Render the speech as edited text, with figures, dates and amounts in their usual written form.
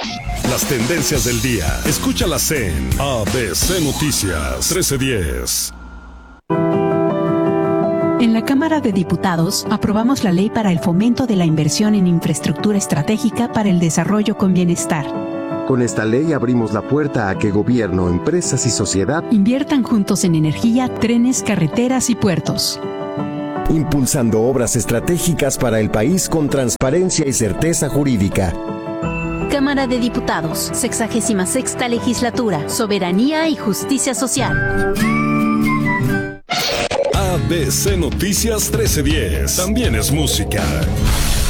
Las tendencias del día. Escúchalas en ABC Noticias 1310. En la Cámara de Diputados aprobamos la ley para el fomento de la inversión en infraestructura estratégica para el desarrollo con bienestar. Con esta ley abrimos la puerta a que gobierno, empresas y sociedad inviertan juntos en energía, trenes, carreteras y puertos. Impulsando obras estratégicas para el país con transparencia y certeza jurídica. Cámara de Diputados, 66ª Legislatura, Soberanía y Justicia Social. ABC Noticias 1310, también es música.